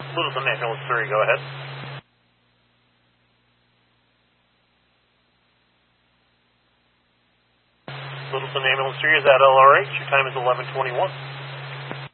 Littleton Ambulance 3, go ahead. Littleton Ambulance 3 is at LRH. Your time is 11:21.